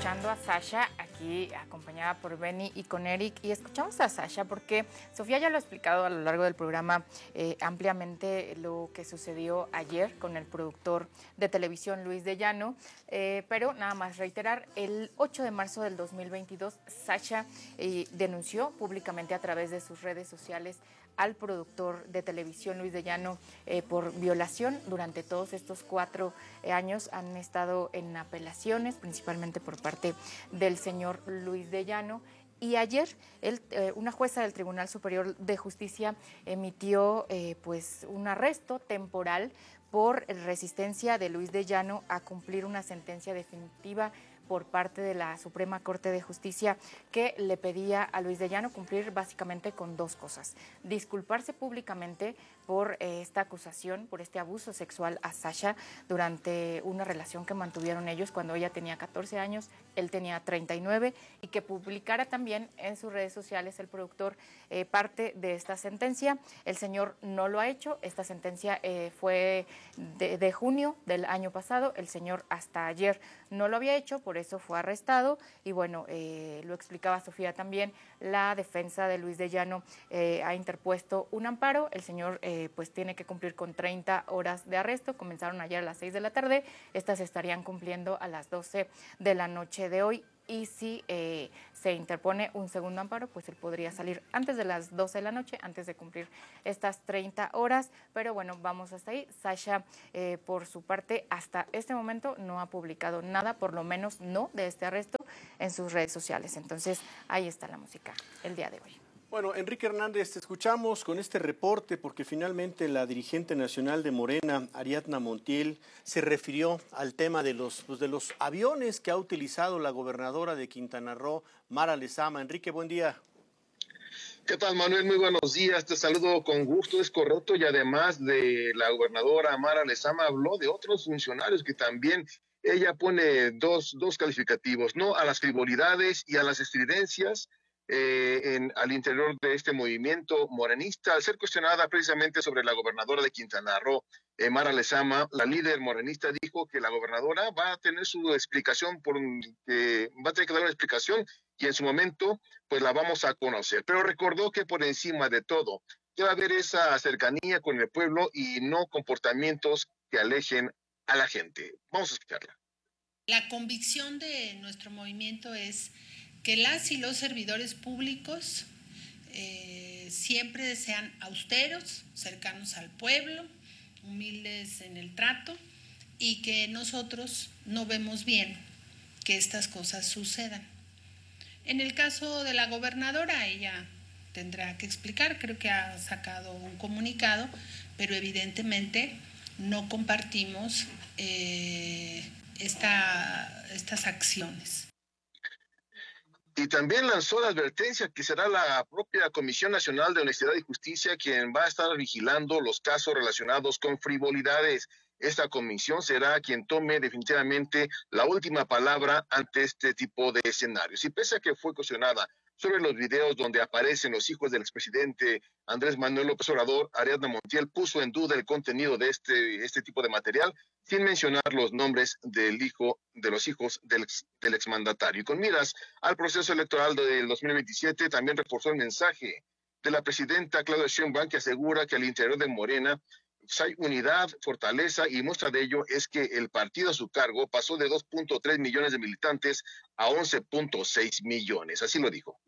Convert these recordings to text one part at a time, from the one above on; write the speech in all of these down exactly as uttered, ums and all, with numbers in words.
escuchando a Sasha, aquí acompañada por Benny y con Eric, y escuchamos a Sasha porque Sofía ya lo ha explicado a lo largo del programa eh, ampliamente lo que sucedió ayer con el productor de televisión Luis de Llano, eh, pero nada más reiterar, el ocho de marzo del dos mil veintidós, Sasha eh, denunció públicamente a través de sus redes sociales al productor de televisión Luis de Llano eh, por violación. Durante todos estos cuatro eh, años han estado en apelaciones, principalmente por parte del señor Luis de Llano. Y ayer él, eh, una jueza del Tribunal Superior de Justicia emitió eh, pues un arresto temporal por resistencia de Luis de Llano a cumplir una sentencia definitiva por parte de la Suprema Corte de Justicia, que le pedía a Luis de Llano cumplir básicamente con dos cosas: disculparse públicamente por eh, esta acusación, por este abuso sexual a Sasha durante una relación que mantuvieron ellos cuando ella tenía catorce años, él tenía treinta y nueve, y que publicara también en sus redes sociales el productor eh, parte de esta sentencia. El señor no lo ha hecho. Esta sentencia eh, fue de, de junio del año pasado. El señor hasta ayer no lo había hecho, por eso fue arrestado. Y bueno, eh, lo explicaba Sofía también, la defensa de Luis de Llano eh, ha interpuesto un amparo. El señor eh, pues tiene que cumplir con treinta horas de arresto. Comenzaron ayer a las seis de la tarde, estas estarían cumpliendo a las doce de la noche de hoy. Y si eh, se interpone un segundo amparo, pues él podría salir antes de las doce de la noche, antes de cumplir estas treinta horas. Pero bueno, vamos hasta ahí. Sasha, eh, por su parte, hasta este momento no ha publicado nada, por lo menos no de este arresto, en sus redes sociales. Entonces, ahí está la música el día de hoy. Bueno, Enrique Hernández, te escuchamos con este reporte porque finalmente la dirigente nacional de Morena, Ariadna Montiel, se refirió al tema de los, pues de los aviones que ha utilizado la gobernadora de Quintana Roo, Mara Lezama. Enrique, buen día. ¿Qué tal, Manuel? Muy buenos días, te saludo con gusto, es correcto, y además de la gobernadora Mara Lezama, habló de otros funcionarios que también ella pone dos, dos calificativos, ¿no? A las frivolidades y a las estridencias Eh, en, al interior de este movimiento morenista. Al ser cuestionada precisamente sobre la gobernadora de Quintana Roo, eh, Mara Lezama, la líder morenista dijo que la gobernadora va a tener su explicación, por eh, va a tener que dar una explicación y en su momento pues la vamos a conocer. Pero recordó que por encima de todo debe haber esa cercanía con el pueblo y no comportamientos que alejen a la gente. Vamos a escucharla. La convicción de nuestro movimiento es que las y los servidores públicos eh, siempre sean austeros, cercanos al pueblo, humildes en el trato, y que nosotros no vemos bien que estas cosas sucedan. En el caso de la gobernadora, ella tendrá que explicar, creo que ha sacado un comunicado, pero evidentemente no compartimos eh, esta, estas acciones. Y también lanzó la advertencia que será la propia Comisión Nacional de Honestidad y Justicia quien va a estar vigilando los casos relacionados con frivolidades. Esta comisión será quien tome definitivamente la última palabra ante este tipo de escenarios. Y pese a que fue cuestionada sobre los videos donde aparecen los hijos del expresidente Andrés Manuel López Obrador, Ariadna Montiel puso en duda el contenido de este, este tipo de material, sin mencionar los nombres del hijo, de los hijos del, ex, del exmandatario. Y con miras al proceso electoral del dos mil veintisiete, también reforzó el mensaje de la presidenta Claudia Sheinbaum, que asegura que al interior de Morena pues hay unidad, fortaleza, y muestra de ello es que el partido a su cargo pasó de dos punto tres millones de militantes a once punto seis millones. Así lo dijo.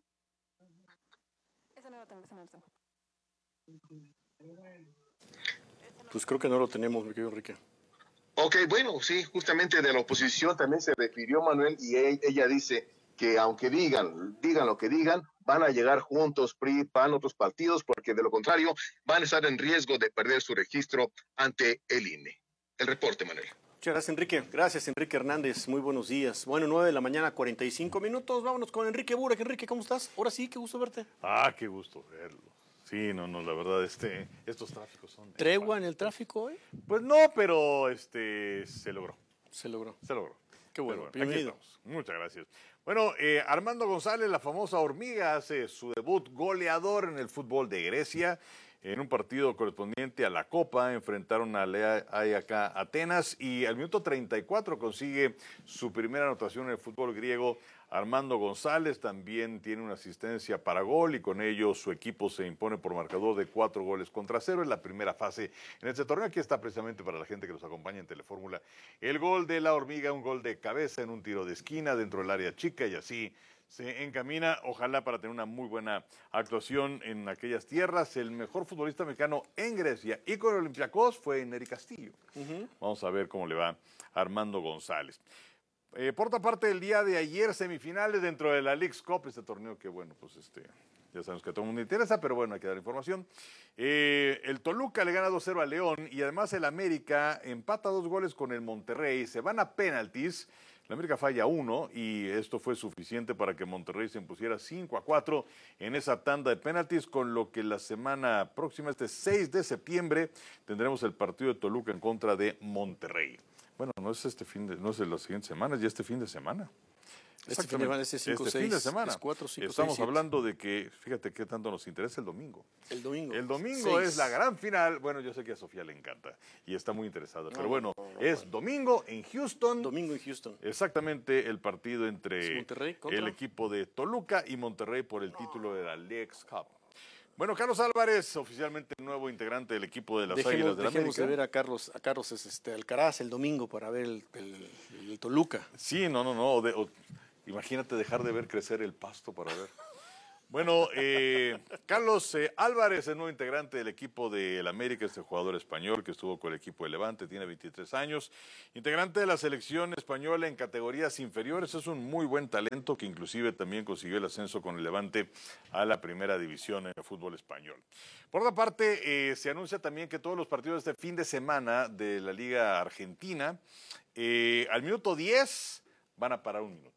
Pues creo que no lo tenemos, mi querido Enrique. Ok, bueno, sí, justamente de la oposición también se refirió Manuel, y ella dice que aunque digan, digan lo que digan, van a llegar juntos P R I, P A N, otros partidos, porque de lo contrario van a estar en riesgo de perder su registro ante el I N E. El reporte, Manuel. Muchas gracias, Enrique. Gracias, Enrique Hernández. Muy buenos días. Bueno, nueve de la mañana, cuarenta y cinco minutos. Vámonos con Enrique Burek. Enrique, ¿cómo estás? Ahora sí, qué gusto verte. Ah, qué gusto verlo. Sí, no, no, la verdad, este, estos tráficos son... ¿Tregua en el tráfico hoy? Pues no, pero este, se logró. Se logró. Se logró. Qué bueno, bueno bienvenido. Muchas gracias. Bueno, eh, Armando González, la famosa hormiga, hace su debut goleador en el fútbol de Grecia. en un partido correspondiente a la Copa, enfrentaron a Lea Ayaka Atenas y al minuto treinta y cuatro consigue su primera anotación en el fútbol griego. Armando González también tiene una asistencia para gol y con ello su equipo se impone por marcador de cuatro goles contra cero en la primera fase en este torneo. Aquí está precisamente para la gente que nos acompaña en Telefórmula el gol de la Hormiga, un gol de cabeza en un tiro de esquina dentro del área chica y así se encamina, ojalá para tener una muy buena actuación en aquellas tierras. El mejor futbolista mexicano en Grecia y con el Olympiacos fue Nery Castillo. Uh-huh. Vamos a ver cómo le va a Armando González. Eh, por otra parte, el día de ayer, semifinales dentro de la Leagues Cup, este torneo que, bueno, pues este, ya sabemos que a todo el mundo interesa, pero bueno, hay que dar información. Eh, el Toluca le gana dos cero a León y además el América empata dos goles con el Monterrey, se van a penaltis. La América falla uno y esto fue suficiente para que Monterrey se impusiera cinco a cuatro en esa tanda de penaltis, con lo que la semana próxima, este seis de septiembre, tendremos el partido de Toluca en contra de Monterrey. Bueno, no es este fin de, no es de las siguientes semanas, ya este fin de semana. Este fin de semana, este cinco, este seis, fin de semana. Es cuatro, cinco, Estamos seis, hablando de que, fíjate qué tanto nos interesa el domingo. El domingo. El domingo seis. Es la gran final. Bueno, yo sé que a Sofía le encanta y está muy interesada, no, pero bueno, no, no, es no. domingo en Houston. Domingo en Houston. Exactamente, el partido entre Monterrey contra el equipo de Toluca y Monterrey por el título de la Leagues Cup. Bueno, Carlos Álvarez, oficialmente nuevo integrante del equipo de las dejemos, Águilas de la dejemos América. de ver a Carlos, a Carlos este, Alcaraz el domingo para ver el, el, el Toluca. Sí, no, no, no. O de, o, imagínate dejar de ver crecer el pasto para ver. Bueno, eh, Carlos eh, Álvarez, el nuevo integrante del equipo del América, este jugador español que estuvo con el equipo de Levante, tiene veintitrés años, integrante de la selección española en categorías inferiores, es un muy buen talento que inclusive también consiguió el ascenso con el Levante a la primera división en el fútbol español. Por otra parte, eh, se anuncia también que todos los partidos de este fin de semana de la Liga Argentina, eh, al minuto diez van a parar un minuto.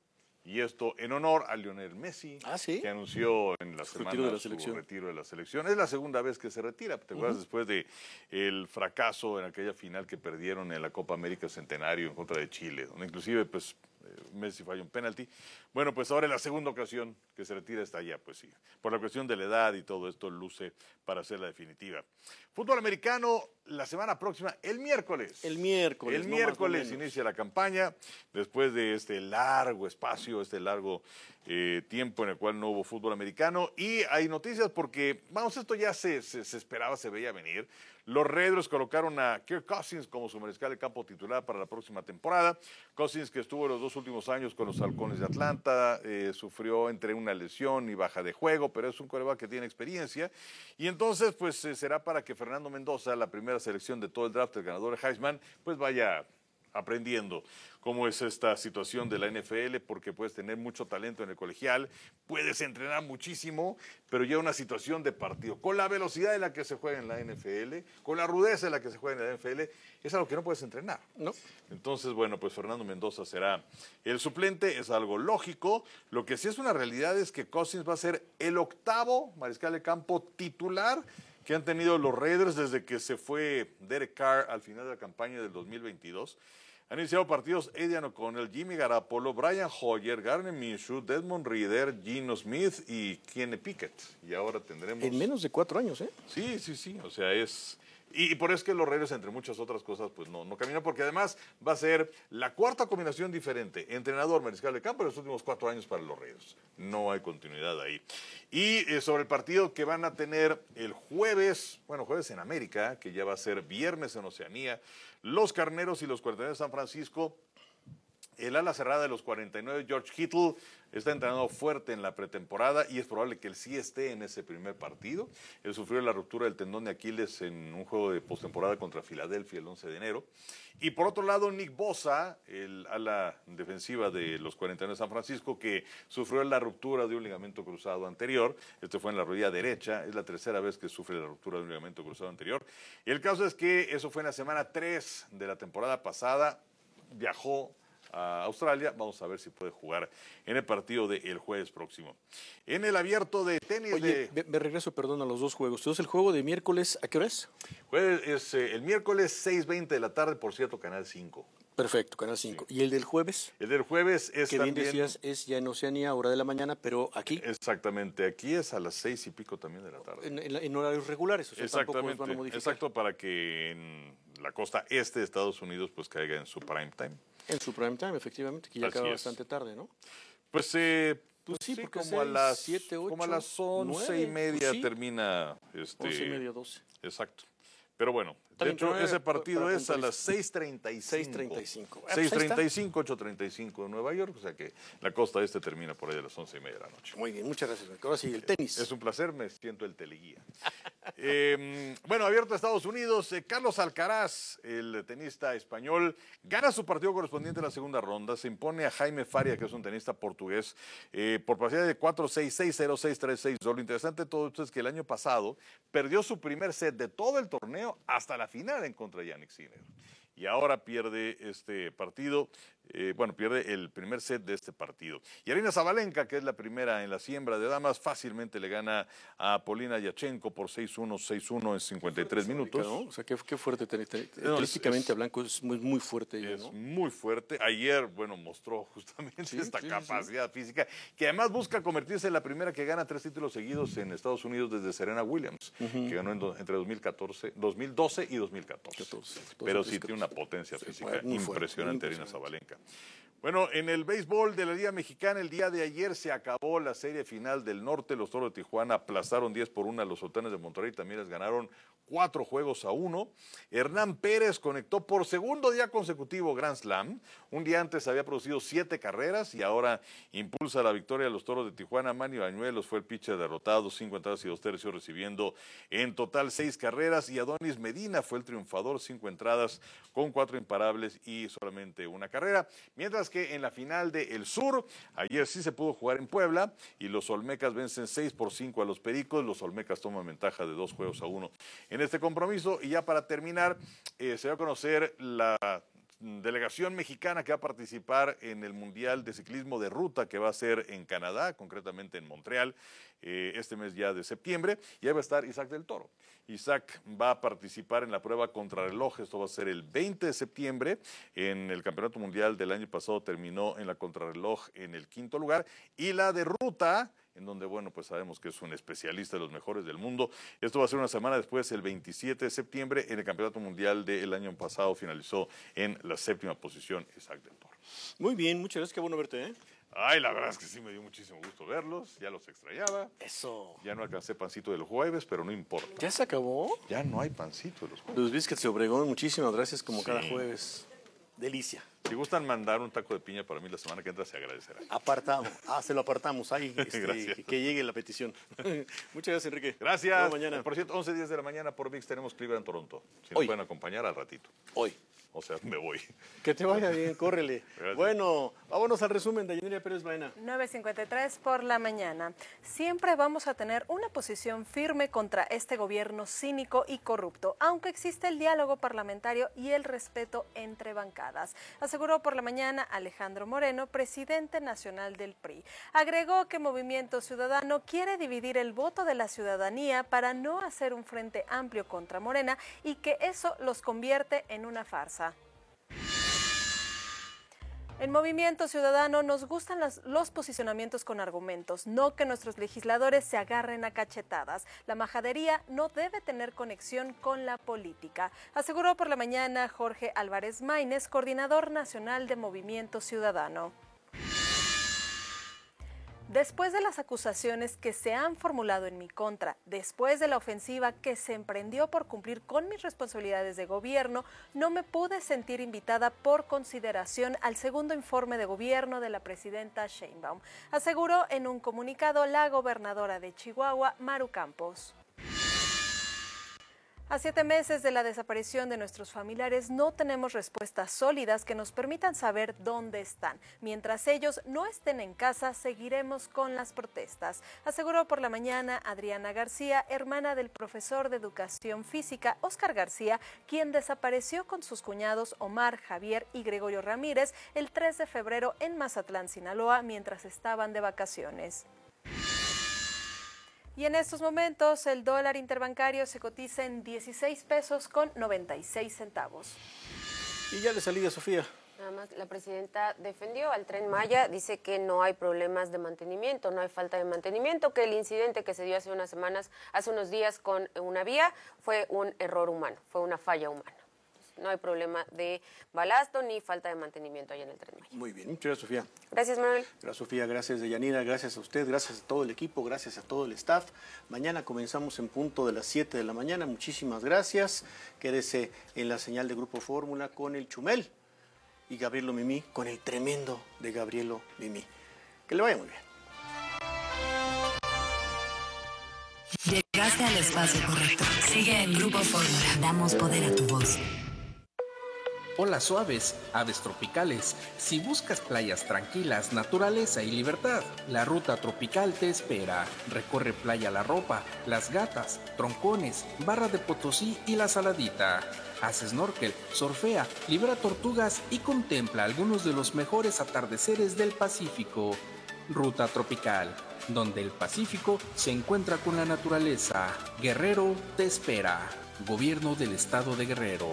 Y esto en honor a Lionel Messi, ¿Ah, sí? que anunció en la su semana retiro de la su selección. retiro de la selección. Es la segunda vez que se retira, ¿te acuerdas? Uh-huh. Después de el fracaso en aquella final que perdieron en la Copa América Centenario en contra de Chile, donde inclusive pues Messi falló un penalti. Bueno, pues ahora es la segunda ocasión que se retira está allá, pues sí. Por la cuestión de la edad y todo esto luce para ser la definitiva. Fútbol americano, la semana próxima, el miércoles. El miércoles. El no miércoles inicia la campaña, después de este largo espacio, este largo eh, tiempo en el cual no hubo fútbol americano. Y hay noticias porque, vamos, esto ya se, se, se esperaba, se veía venir. Los Raiders colocaron a Kirk Cousins como su mariscal de campo titular para la próxima temporada. Cousins, que estuvo los dos últimos años con los Halcones de Atlanta, eh, sufrió entre una lesión y baja de juego, pero es un quarterback que tiene experiencia. Y entonces, pues eh, será para que Fernando Mendoza, la primera selección de todo el draft, el ganador de Heisman, pues vaya aprendiendo cómo es esta situación de la N F L, porque puedes tener mucho talento en el colegial, puedes entrenar muchísimo, pero ya una situación de partido, con la velocidad en la que se juega en la N F L, con la rudeza en la que se juega en la N F L, es algo que no puedes entrenar. No. Entonces, bueno, pues Fernando Mendoza será el suplente, es algo lógico. Lo que sí es una realidad es que Cousins va a ser el octavo mariscal de campo titular que han tenido los Raiders desde que se fue Derek Carr al final de la campaña del dos mil veintidós. Han iniciado partidos Aidan O'Connell, Jimmy Garoppolo, Brian Hoyer, Gardner Minshew, Desmond Ridder, Geno Smith y Kenny Pickett. Y ahora tendremos... En menos de cuatro años, ¿eh? Sí, sí, sí. O sea, es... Y, y por eso es que los Raiders, entre muchas otras cosas, pues no, no caminan, porque además va a ser la cuarta combinación diferente. Entrenador, mariscal de campo, en los últimos cuatro años para los Raiders. No hay continuidad ahí. Y eh, sobre el partido que van a tener el jueves, bueno, jueves en América, que ya va a ser viernes en Oceanía, los Carneros y los cuarenta y nueve de San Francisco. El ala cerrada de los cuarenta y nueve, George Kittle, está entrenando fuerte en la pretemporada y es probable que él sí esté en ese primer partido. Él sufrió la ruptura del tendón de Aquiles en un juego de postemporada contra Filadelfia el once de enero. Y por otro lado, Nick Bosa, el ala defensiva de los cuarenta y nueve de San Francisco, que sufrió la ruptura de un ligamento cruzado anterior. Este fue en la rodilla derecha. Es la tercera vez que sufre la ruptura de un ligamento cruzado anterior. Y el caso es que eso fue en la semana tres de la temporada pasada. Viajó a Australia, vamos a ver si puede jugar en el partido del jueves próximo. En el abierto de tenis... Oye, de... me regreso, perdón, a los dos juegos. Entonces, ¿el juego de miércoles a qué hora es? Jueves es eh, el miércoles seis veinte de la tarde, por cierto, Canal cinco. Perfecto, Canal cinco. ¿Y el del jueves? El del jueves es que bien también... decías, es ya en Oceanía, hora de la mañana, pero aquí. Exactamente, aquí es a las seis y pico también de la tarde. En, en, en horarios regulares, o sea, tampoco los van a modificar. Exacto, para que en la costa este de Estados Unidos pues caiga en su prime time. En su prime time, efectivamente, que ya Así acaba es. bastante tarde, ¿no? Pues, eh, Pues pues sí, sí, porque como, seis, a las, siete, ocho, como a las once nueve, y media pues sí. termina. Este, Once y media, doce. Exacto. Pero bueno, Está de bien, hecho, pero, ese eh, partido para es a puntualizar. las seis treinta y cinco. seis treinta y cinco. Ah, pues seis ahí está. treinta y cinco, ocho treinta y cinco de Nueva York, o sea que la costa este termina por ahí a las once y media de la noche. Muy bien, muchas gracias. Ahora sí, el tenis. Es un placer, me siento el teleguía. eh, bueno, abierto a Estados Unidos, eh, Carlos Alcaraz, el tenista español, gana su partido correspondiente a la segunda ronda, se impone a Jaime Faria, que es un tenista portugués, eh, por parcialidad de cuatro seis, seis cero, seis tres, seis dos. Lo interesante de todo esto es que el año pasado perdió su primer set de todo el torneo hasta la final en contra de Jannik Sinner. Y ahora pierde este partido, eh, bueno, pierde el primer set de este partido. Y Aryna Sabalenka, que es la primera en la siembra de damas, fácilmente le gana a Polina Yachenko por seis uno, seis uno en cincuenta y tres minutos. ¿No? O sea, qué, qué fuerte. ten- ten- No, Tenísticamente es- hablando, es muy, muy fuerte ella, Es ¿no? muy fuerte. Ayer, bueno, mostró justamente Sí, esta sí, capacidad física, que además busca convertirse en la primera que gana tres títulos seguidos en Estados Unidos desde Serena Williams, que ganó en do- entre dos mil catorce, dos mil doce y dos mil catorce. catorce, Pero doce, sí tiene una catorce. potencia Sí, física muy fuerte, impresionante, muy Aryna impresionante. Sabalenka. Bueno, en el béisbol de la Liga Mexicana, el día de ayer se acabó la serie final del norte. Los Toros de Tijuana aplazaron diez por uno a los Sultanes de Monterrey. También les ganaron cuatro juegos a uno. Hernán Pérez conectó por segundo día consecutivo Grand Slam. Un día antes había producido siete carreras y ahora impulsa la victoria de los Toros de Tijuana. Manny Bañuelos fue el pitcher derrotado, cinco entradas y dos tercios, recibiendo en total seis carreras. Y Adonis Medina fue el triunfador, cinco entradas con cuatro imparables y solamente una carrera. Mientras que en la final de El Sur, ayer sí se pudo jugar en Puebla y los Olmecas vencen seis por cinco a los Pericos. Los Olmecas toman ventaja de dos juegos a uno en este compromiso. Y ya para terminar, eh, se va a conocer la delegación mexicana que va a participar en el Mundial de Ciclismo de Ruta que va a ser en Canadá, concretamente en Montreal, eh, este mes ya de septiembre, y ahí va a estar Isaac del Toro. Isaac va a participar en la prueba contrarreloj, esto va a ser el veinte de septiembre, en el Campeonato Mundial del año pasado terminó en la contrarreloj en el quinto lugar, y la de ruta, en donde, bueno, pues sabemos que es un especialista de los mejores del mundo. Esto va a ser una semana después, el veintisiete de septiembre, en el Campeonato Mundial del año pasado, finalizó en la séptima posición Isaac del Toro. Muy bien, muchas gracias, qué bueno verte, ¿eh? Ay, la verdad es que sí me dio muchísimo gusto verlos, ya los extrañaba. Eso. Ya no alcancé pancito del jueves, pero no importa. ¿Ya se acabó? Ya no hay pancito de los jueves. Los biscuits de Obregón, muchísimas gracias como Sí. cada jueves. Delicia. Si gustan mandar un taco de piña para mí la semana que entra, se agradecerá. Apartamos. Ah, se lo apartamos. Ahí, este, Gracias. que, que llegue la petición. Muchas gracias, Enrique. Gracias. Nos vemos mañana. Por cierto, once diez de la mañana por ViX tenemos Cleveland, Toronto. Si nos Hoy. pueden acompañar al ratito. Hoy. O sea, me voy. Que te vaya bien, córrele. Gracias. Bueno, vámonos al resumen de Yanira Pérez Baena. nueve cincuenta y tres por la mañana. Siempre vamos a tener una posición firme contra este gobierno cínico y corrupto, aunque existe el diálogo parlamentario y el respeto entre bancadas, aseguró por la mañana Alejandro Moreno, presidente nacional del P R I. Agregó que Movimiento Ciudadano quiere dividir el voto de la ciudadanía para no hacer un frente amplio contra Morena y que eso los convierte en una farsa. En Movimiento Ciudadano nos gustan las, los posicionamientos con argumentos, no que nuestros legisladores se agarren a cachetadas. La majadería no debe tener conexión con la política, aseguró por la mañana Jorge Álvarez Maínez, coordinador nacional de Movimiento Ciudadano. Después de las acusaciones que se han formulado en mi contra, después de la ofensiva que se emprendió por cumplir con mis responsabilidades de gobierno, no me pude sentir invitada por consideración al segundo informe de gobierno de la presidenta Sheinbaum, aseguró en un comunicado la gobernadora de Chihuahua, Maru Campos. A siete meses de la desaparición de nuestros familiares no tenemos respuestas sólidas que nos permitan saber dónde están. Mientras ellos no estén en casa, seguiremos con las protestas, aseguró por la mañana Adriana García, hermana del profesor de educación física Óscar García, quien desapareció con sus cuñados Omar, Javier y Gregorio Ramírez el tres de febrero en Mazatlán, Sinaloa, mientras estaban de vacaciones. Y en estos momentos el dólar interbancario se cotiza en dieciséis pesos con noventa y seis centavos. Y ya le salí de Sofía. Nada más, la presidenta defendió al Tren Maya, dice que no hay problemas de mantenimiento, no hay falta de mantenimiento, que el incidente que se dio hace unas semanas, hace unos días con una vía fue un error humano, fue una falla humana. No hay problema de balasto ni falta de mantenimiento allá en el Tren Maya. Muy bien, muchas gracias, Sofía. Gracias, Manuel. Gracias, Sofía, gracias, Deyanira, gracias a usted, gracias a todo el equipo, gracias a todo el staff. Mañana comenzamos en punto de las siete de la mañana, muchísimas gracias. Quédese en la señal de Grupo Fórmula con el Chumel y Gabrielo Mimí, con el tremendo de Gabrielo Mimí. Que le vaya muy bien. Llegaste al espacio correcto. Sigue en Grupo Fórmula. Damos poder a tu voz. Olas suaves, aves tropicales. Si buscas playas tranquilas, naturaleza y libertad, la ruta tropical te espera. Recorre Playa La Ropa, Las Gatas, Troncones, Barra de Potosí y La Saladita. Haz snorkel, surfea, libera tortugas y contempla algunos de los mejores atardeceres del Pacífico. Ruta tropical, donde el Pacífico se encuentra con la naturaleza. Guerrero te espera. Gobierno del Estado de Guerrero.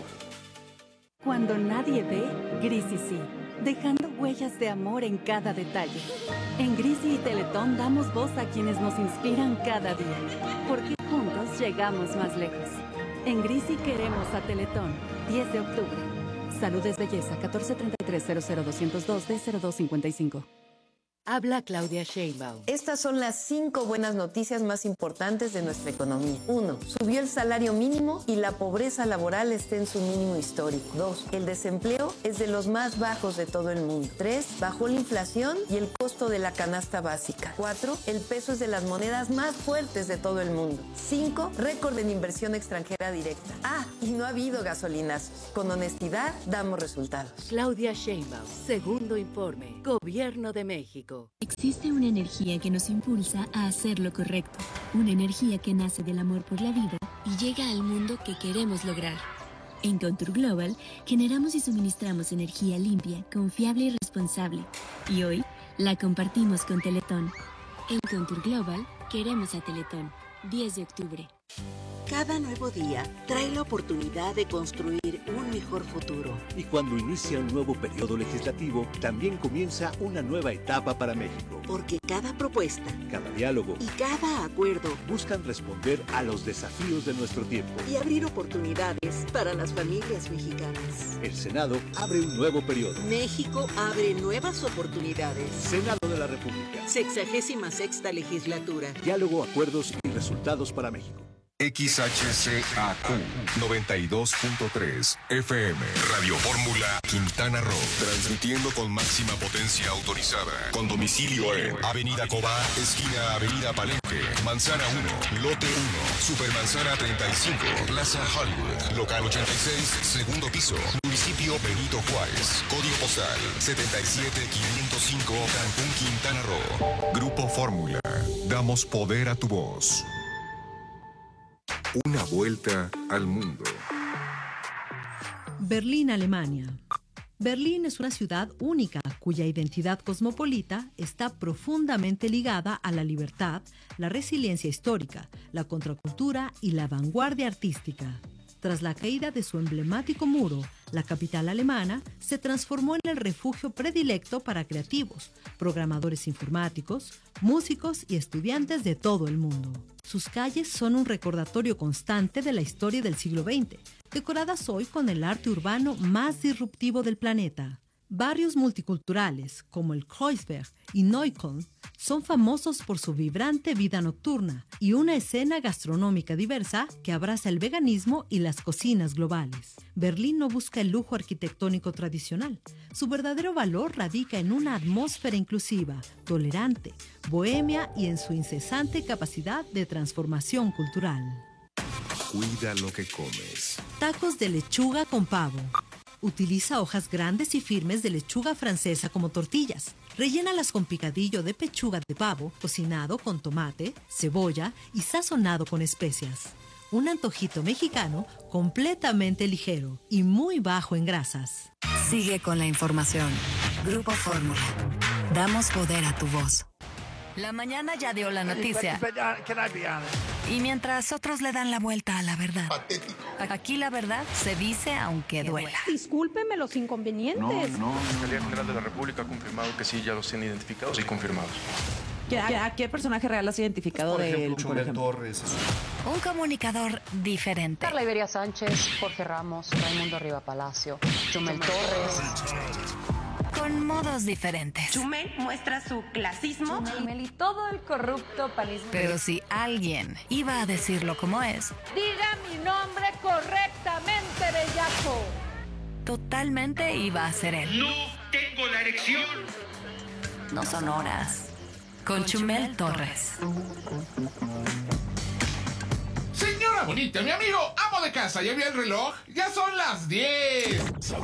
Cuando nadie ve, Grisi sí, dejando huellas de amor en cada detalle. En Grisi y Teletón damos voz a quienes nos inspiran cada día, porque juntos llegamos más lejos. En Grisi queremos a Teletón, diez de octubre. Salud es belleza, catorce treinta y tres cero cero doscientos dos D cero dos cincuenta y cinco. Habla Claudia Sheinbaum. Estas son las cinco buenas noticias más importantes de nuestra economía. Uno, subió el salario mínimo y la pobreza laboral está en su mínimo histórico. Dos, el desempleo es de los más bajos de todo el mundo. Tres, bajó la inflación y el costo de la canasta básica. Cuatro, el peso es de las monedas más fuertes de todo el mundo. Cinco, récord en inversión extranjera directa. Ah, y no ha habido gasolinazos. Con honestidad damos resultados. Claudia Sheinbaum, segundo informe, Gobierno de México. Existe una energía que nos impulsa a hacer lo correcto, una energía que nace del amor por la vida y llega al mundo que queremos lograr. En Contour Global generamos y suministramos energía limpia, confiable y responsable, y hoy la compartimos con Teletón. En Contour Global queremos a Teletón. diez de octubre. Cada nuevo día trae la oportunidad de construir un mejor futuro. Y cuando inicia un nuevo periodo legislativo, también comienza una nueva etapa para México. Porque cada propuesta, cada diálogo y cada acuerdo buscan responder a los desafíos de nuestro tiempo y abrir oportunidades para las familias mexicanas. El Senado abre un nuevo periodo. México abre nuevas oportunidades. Senado de la República. Sexagésima sexta legislatura. Diálogo, acuerdos y resultados para México. X H C A Q noventa y dos punto tres F M Radio Fórmula Quintana Roo, transmitiendo con máxima potencia autorizada, con domicilio en Avenida Cobá, esquina Avenida Palenque, Manzana uno, Lote uno, Supermanzana treinta y cinco, Plaza Hollywood, Local ochenta y seis, segundo piso, Municipio Benito Juárez, Código Postal setenta y siete quinientos cinco, Cancún, Quintana Roo. Grupo Fórmula, damos poder a tu voz. Una vuelta al mundo. Berlín, Alemania. Berlín es una ciudad única cuya identidad cosmopolita está profundamente ligada a la libertad, la resiliencia histórica, la contracultura y la vanguardia artística. Tras la caída de su emblemático muro, la capital alemana se transformó en el refugio predilecto para creativos, programadores informáticos, músicos y estudiantes de todo el mundo. Sus calles son un recordatorio constante de la historia del siglo veinte, decoradas hoy con el arte urbano más disruptivo del planeta. Barrios multiculturales como el Kreuzberg y Neukölln son famosos por su vibrante vida nocturna y una escena gastronómica diversa que abraza el veganismo y las cocinas globales. Berlín no busca el lujo arquitectónico tradicional. Su verdadero valor radica en una atmósfera inclusiva, tolerante, bohemia y en su incesante capacidad de transformación cultural. Cuida lo que comes. Tacos de lechuga con pavo. Utiliza hojas grandes y firmes de lechuga francesa como tortillas. Rellénalas con picadillo de pechuga de pavo, cocinado con tomate, cebolla y sazonado con especias. Un antojito mexicano completamente ligero y muy bajo en grasas. Sigue con la información. Grupo Fórmula. Damos poder a tu voz. La mañana ya dio la noticia. Y mientras otros le dan la vuelta a la verdad. Patético. Aquí la verdad se dice aunque duela. Discúlpeme los inconvenientes. No, no. La Fiscalía General de la República ha confirmado que sí, ya los tienen identificados y confirmados. ¿A qué personaje real has identificado pues, por de él? Chumel Torres. Un comunicador diferente. Carla Iberia Sánchez, Jorge Ramos, Raimundo Riva Palacio, Chumel Torres. Con modos diferentes. Chumel muestra su clasismo. Chumel y todo el corrupto panismo. Pero si alguien iba a decirlo como es, diga mi nombre correctamente, bellaco. Totalmente iba a ser él. No tengo la erección. No son horas. Con Chumel Torres. Señora bonita, mi amigo, amo de casa, ¿ya vio el reloj? Ya son las diez.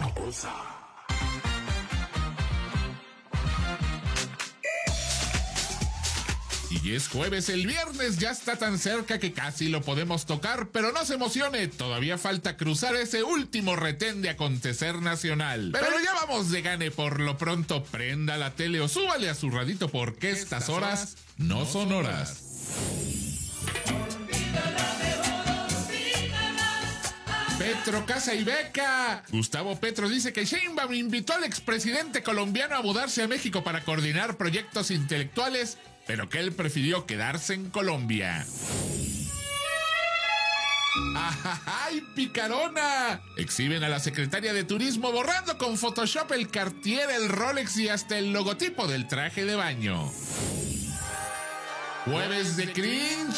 Y es jueves, el viernes ya está tan cerca que casi lo podemos tocar, pero no se emocione, todavía falta cruzar ese último retén de acontecer nacional. Pero ya vamos de gane, por lo pronto prenda la tele o súbale a su radito porque estas horas no son horas. Petro, casa y beca. Gustavo Petro dice que Sheinbaum invitó al expresidente colombiano a mudarse a México para coordinar proyectos intelectuales, pero que él prefirió quedarse en Colombia. ¡Ay, picarona! Exhiben a la secretaria de Turismo borrando con Photoshop el Cartier, el Rolex y hasta el logotipo del traje de baño. Jueves de cringe.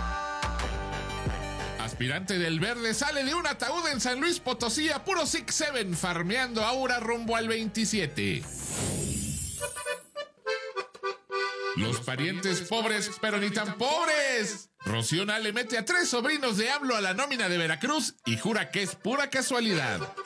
Aspirante del Verde sale de un ataúd en San Luis Potosí a puro Six Seven, farmeando aura rumbo al veintisiete. Los parientes pobres, pero ni tan pobres. Rocío Nale le mete a tres sobrinos de AMLO a la nómina de Veracruz y jura que es pura casualidad.